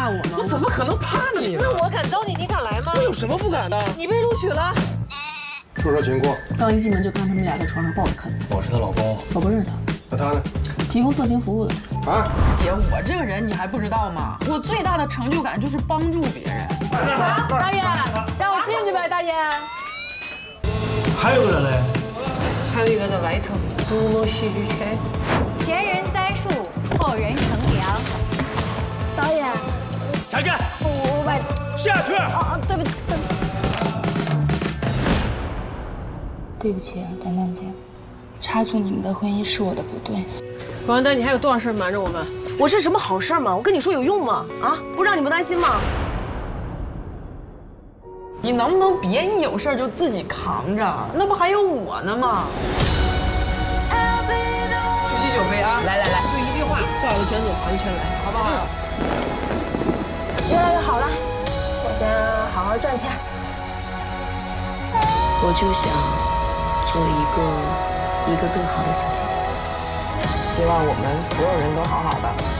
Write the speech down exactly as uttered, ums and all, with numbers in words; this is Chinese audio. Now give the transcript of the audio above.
怕我吗？ 我怎么可能怕你呢？ 那我敢招你，你敢来吗？ 我有什么不敢的？ 你被录取了。 说说情况。 刚一进门就看他们俩在床上抱着啃。 我是她老公。 我不认识他。 那他呢？ 提供色情服务的。 啊？ 姐，我这个人你还不知道吗？我最大的成就感就是帮助别人。 大爷，让我进去呗，大爷。 还有个人嘞？ 还有一个在外头，竹楼戏剧圈。 前人栽树，后人乘凉。导演， 下去。 我我把下去。 啊，对不起，对不起。 对不起啊，丹丹姐，插足你们的婚姻是我的不对。 王丹，你还有多少事瞒着我们？ 我是什么好事吗？我跟你说有用吗？啊，不让你们担心吗？ 你能不能别一有事就自己扛着？那不还有我呢吗？举起酒杯啊！来来来，就一句话，画个圈子，画一圈来，好不好？ 越来越好了，我先好好赚钱。我就想做一个一个更好的自己。 希望我们所有人都好好的。